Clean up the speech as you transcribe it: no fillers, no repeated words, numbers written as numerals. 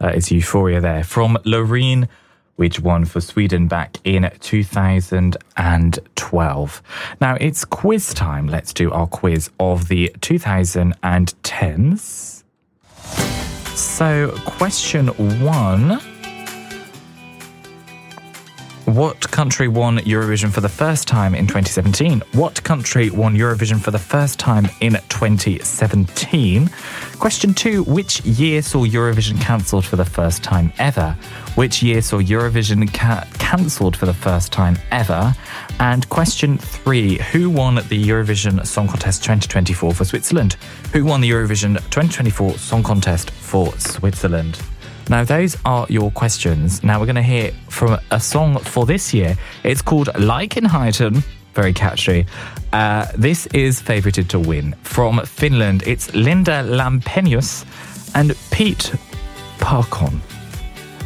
That is Euphoria there from Loreen, which won for Sweden back in 2012. Now it's quiz time. Let's do our quiz of the 2010s. So, question 1. What country won Eurovision for the first time in 2017? What country won Eurovision for the first time in 2017? Question 2. Which year saw Eurovision cancelled for the first time ever? Which year saw Eurovision cancelled for the first time ever? And question 3. Who won the Eurovision Song Contest 2024 for Switzerland? Who won the Eurovision 2024 Song Contest for Switzerland? Now, those are your questions. Now, we're going to hear from a song for this year. It's called Likenheiten. Very catchy. This is favorited to win. From Finland, it's Linda Lampenius and Pete Parkon.